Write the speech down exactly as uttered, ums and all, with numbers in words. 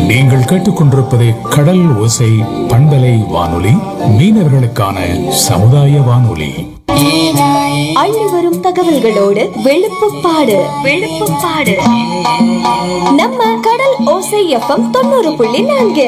நீங்கள் கேட்டுக்கொண்டிருப்பது கடல் ஓசை பண்பலை வானொலி, மீனவர்களுக்கான சமுதாய வானொலி. அள்ளி வரும் தகவல்களோடு வெளுப்புப்பாடு வெளுப்புப்பாடு நம்ம கடல் ஓசை எஃப்எம் தொண்ணூறு புள்ளி நான்கு.